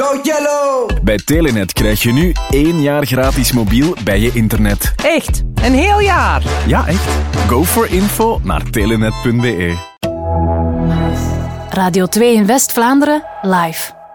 Rood yellow! Bij Telenet krijg je nu 1 jaar gratis mobiel bij je internet. Echt? Een heel jaar? Ja, echt. Go for info naar telenet.be. Radio 2 in West-Vlaanderen, live.